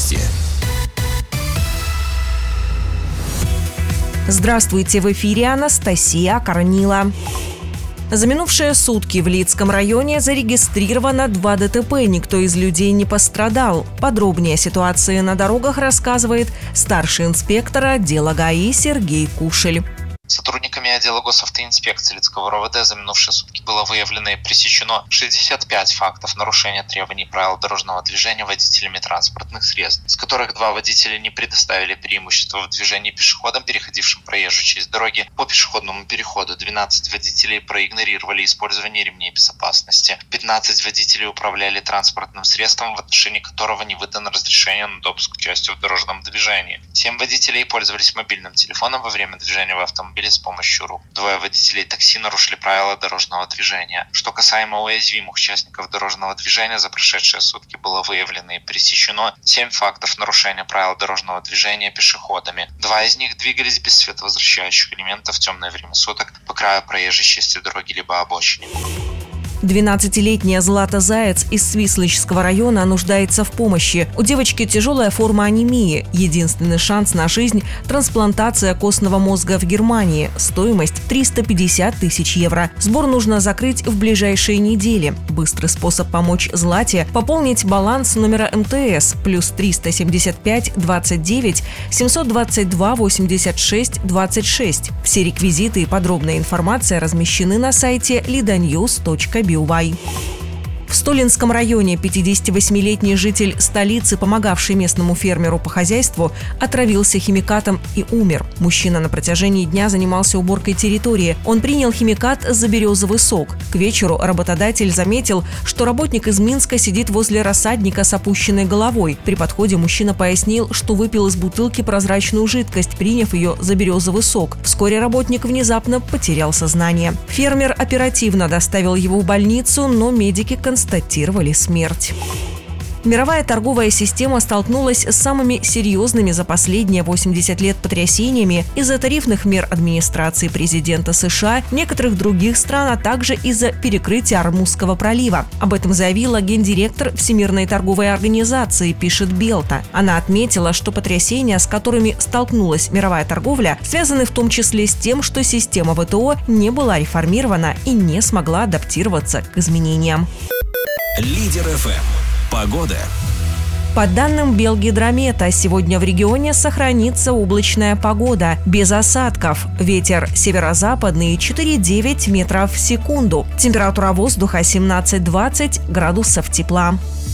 Новости. Здравствуйте, в эфире Анастасия Корнила. За минувшие сутки в Лидском районе зарегистрировано 2 ДТП, никто из людей не пострадал. Подробнее о ситуации на дорогах рассказывает старший инспектор отдела ГАИ Сергей Кушель. Сотрудниками отдела госавтоинспекции Лидского РОВД за минувшие сутки было выявлено и пресечено 65 фактов нарушения требований правил дорожного движения водителями транспортных средств, из которых 2 водителя не предоставили преимущество в движении пешеходам, переходившим проезжую часть дороги по пешеходному переходу. 12 водителей проигнорировали использование ремней безопасности. 15 водителей управляли транспортным средством, в отношении которого не выдано разрешение на допуск к участию в дорожном движении. 7 водителей пользовались мобильным телефоном во время движения в автомобиле с помощью рук. 2 водителей такси нарушили правила дорожного движения. Что касаемо уязвимых участников дорожного движения, за прошедшие сутки было выявлено и пресечено 7 фактов нарушения правил дорожного движения пешеходами. 2 из них двигались без световозвращающих элементов в темное время суток по краю проезжей части дороги либо обочине. 12-летняя Злата Заяц из Свислочского района нуждается в помощи. У девочки тяжелая форма анемии. Единственный шанс на жизнь – трансплантация костного мозга в Германии. Стоимость – 350 тысяч евро. Сбор нужно закрыть в ближайшие недели. Быстрый способ помочь Злате – пополнить баланс номера МТС плюс 375 29 722 86 26. Все реквизиты и подробная информация размещены на сайте lidanews.by. В Столинском районе 58-летний житель столицы, помогавший местному фермеру по хозяйству, отравился химикатом и умер. Мужчина на протяжении дня занимался уборкой территории. Он принял химикат за березовый сок. К вечеру работодатель заметил, что работник из Минска сидит возле рассадника с опущенной головой. При подходе мужчина пояснил, что выпил из бутылки прозрачную жидкость, приняв ее за березовый сок. Вскоре работник внезапно потерял сознание. Фермер оперативно доставил его в больницу, но медики констатировали смерть. Мировая торговая система столкнулась с самыми серьезными за последние 80 лет потрясениями из-за тарифных мер администрации президента США, некоторых других стран, а также из-за перекрытия Ормузского пролива. Об этом заявила гендиректор Всемирной торговой организации, пишет Белта. Она отметила, что потрясения, с которыми столкнулась мировая торговля, связаны в том числе с тем, что система ВТО не была реформирована и не смогла адаптироваться к изменениям. Лидер ФМ. Погода. По данным Белгидромета, сегодня в регионе сохранится облачная погода, без осадков. Ветер северо-западный 4,9 метров в секунду. Температура воздуха 17-20 градусов тепла.